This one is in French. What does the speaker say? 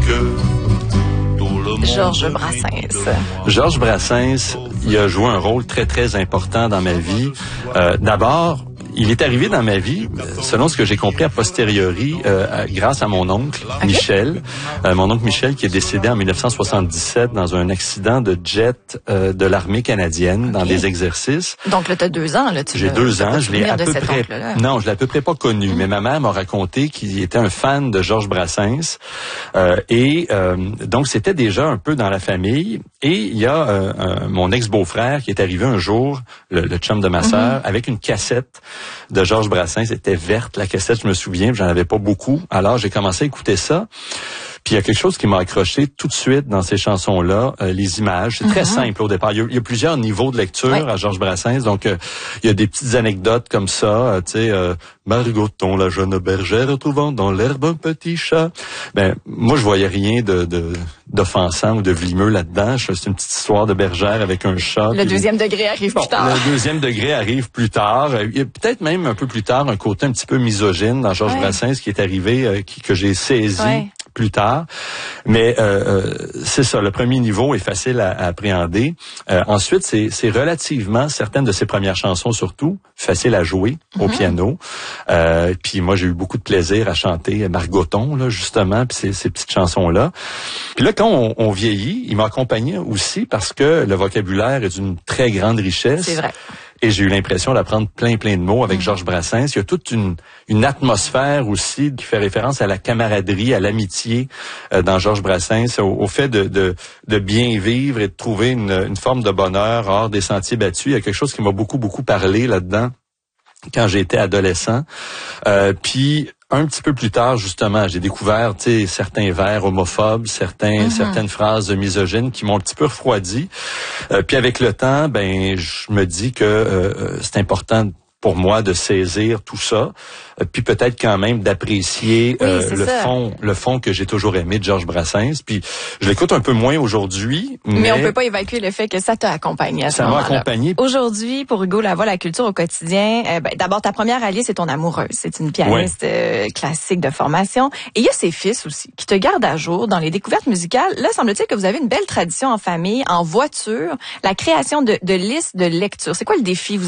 que tout le monde... Georges Brassens. Georges Brassens, il a joué un rôle très, très important dans ma vie. D'abord, il est arrivé dans ma vie, selon ce que j'ai compris a posteriori, grâce à mon oncle, Michel. Mon oncle Michel qui est décédé en 1977 dans un accident de jet de l'armée canadienne dans des exercices. Donc là, tu as 2 ans. Là, j'ai 2 ans, je l'ai à peu près... Non, je l'ai à peu près pas connu, mais ma mère m'a raconté qu'il était un fan de Georges Brassens. Donc, c'était déjà un peu dans la famille. Et il y a mon ex-beau-frère qui est arrivé un jour, le chum de ma sœur, avec une cassette de Georges Brassens. C'était verte, la cassette, je me souviens, j'en avais pas beaucoup. Alors, j'ai commencé à écouter ça. Puis il y a quelque chose qui m'a accroché tout de suite dans ces chansons-là, les images. C'est très simple au départ. Il y a plusieurs niveaux de lecture à Georges Brassens. Donc, il y a des petites anecdotes comme ça. Tu sais, Margoton, la jeune bergère, trouvant dans l'herbe un petit chat. Ben, moi, je voyais rien d'offensant ou de vlimeux là-dedans. C'est une petite histoire de bergère avec un chat. Le deuxième degré arrive plus tard. Le deuxième degré arrive plus tard. Il y a peut-être même un peu plus tard un côté un petit peu misogyne dans Georges Brassens qui est arrivé, que j'ai saisi plus tard. Mais c'est ça, le premier niveau est facile à appréhender. Ensuite, c'est relativement, certaines de ses premières chansons surtout, facile à jouer au piano. Puis moi, j'ai eu beaucoup de plaisir à chanter Margoton, là, justement, puis ces petites chansons-là. Puis là, quand on vieillit, il m'a accompagné aussi parce que le vocabulaire est d'une très grande richesse. C'est vrai. Et j'ai eu l'impression d'apprendre plein de mots avec Georges Brassens. Il y a toute une atmosphère aussi qui fait référence à la camaraderie, à l'amitié dans Georges Brassens, au fait de bien vivre et de trouver une forme de bonheur hors des sentiers battus. Il y a quelque chose qui m'a beaucoup parlé là-dedans quand j'étais adolescent. Puis un petit peu plus tard, justement, j'ai découvert, tu sais, certains vers homophobes, certaines phrases misogynes qui m'ont un petit peu refroidi. Puis avec le temps, ben, je me dis que c'est important pour moi de saisir tout ça, puis peut-être quand même d'apprécier le fond que j'ai toujours aimé de Georges Brassens. Puis je l'écoute un peu moins aujourd'hui, mais on peut pas évacuer le fait que ça t'a accompagné à ce moment-là. Ça m'a accompagné. Aujourd'hui, pour Hugo Lavoie, la culture au quotidien, d'abord ta première alliée, c'est ton amoureuse. C'est une pianiste classique de formation. Et il y a ses fils aussi qui te gardent à jour dans les découvertes musicales. Là, semble-t-il que vous avez une belle tradition en famille, en voiture, la création de listes de lecture. C'est quoi le défi?